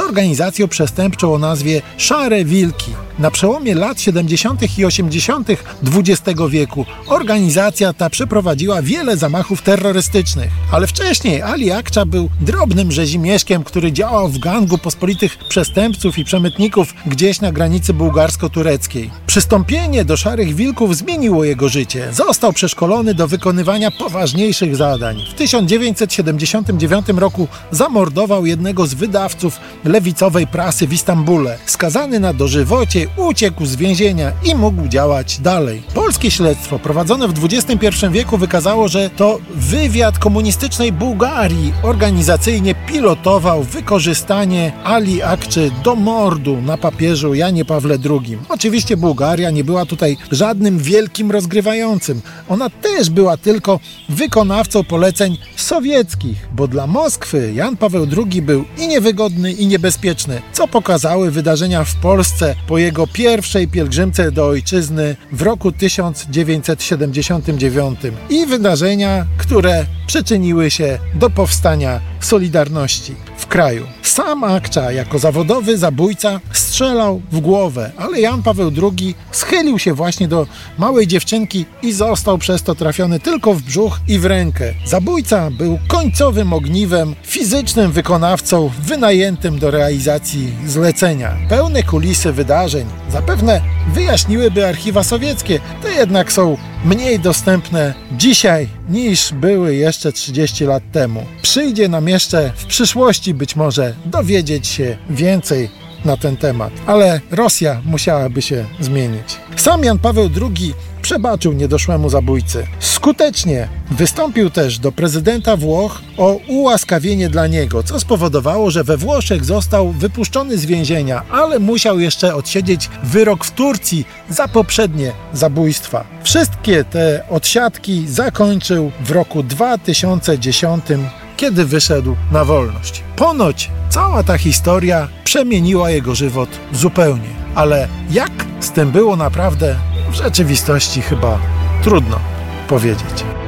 organizacją przestępczą o nazwie Szare Wilki. Na przełomie lat 70. i 80. XX wieku organizacja ta przeprowadziła wiele zamachów terrorystycznych. Ale wcześniej Ali Akça był drobnym rzezimieszkiem, który działał w gangu pospolitych przestępców i przemytników gdzieś na granicy bułgarsko-tureckiej. Przystąpienie do Szarych Wilków zmieniło jego życie. Został przeszkolony do wykonywania poważniejszych zadań. W 1979 roku zamordował jednego z wydawców lewicowej prasy w Istambule. Skazany na dożywocie, uciekł z więzienia i mógł działać dalej. Polskie śledztwo prowadzone w XXI wieku wykazało, że to wywiad komunistycznej Bułgarii organizacyjnie pilotował wykorzystanie Ali Akczy do mordu na papieżu Janie Pawle II. Oczywiście Bułgaria nie była tutaj żadnym wielkim rozgrywającym. Ona też była tylko wykonawcą poleceń sowieckich, bo dla Moskwy Jan Paweł II był i niewygodny, i niebezpieczny, co pokazały wydarzenia w Polsce po jego pierwszej pielgrzymce do ojczyzny w roku 1979 i wydarzenia, które przyczyniły się do powstania Solidarności w kraju. Sam Akça jako zawodowy zabójca strzelał w głowę, ale Jan Paweł II schylił się właśnie do małej dziewczynki i został przez to trafiony tylko w brzuch i w rękę. Zabójca był końcowym ogniwem, fizycznym wykonawcą wynajętym do realizacji zlecenia. Pełne kulisy wydarzeń zapewne wyjaśniłyby archiwa sowieckie, te jednak są mniej dostępne dzisiaj niż były jeszcze 30 lat temu. Przyjdzie nam jeszcze w przyszłości być może dowiedzieć się więcej na ten temat, ale Rosja musiałaby się zmienić. Sam Jan Paweł II przebaczył niedoszłemu zabójcy. Skutecznie wystąpił też do prezydenta Włoch o ułaskawienie dla niego, co spowodowało, że we Włoszech został wypuszczony z więzienia, ale musiał jeszcze odsiedzieć wyrok w Turcji za poprzednie zabójstwa. Wszystkie te odsiadki zakończył w roku 2010, kiedy wyszedł na wolność. Ponoć cała ta historia przemieniła jego żywot zupełnie. Ale jak z tym było naprawdę, w rzeczywistości chyba trudno powiedzieć.